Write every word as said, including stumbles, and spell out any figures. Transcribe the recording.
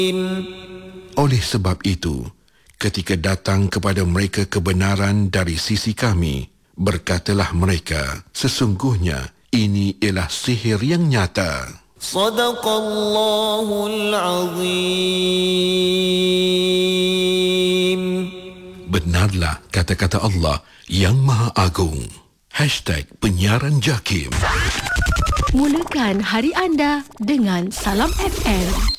Oleh sebab itu, ketika datang kepada mereka kebenaran dari sisi kami, berkatalah mereka, sesungguhnya ini ialah sihir yang nyata. Sadaqallahul Azim. Benarlah kata-kata Allah yang Maha Agung. Hashtag Penyiaran Jakim. Mulakan hari anda dengan Salam F M.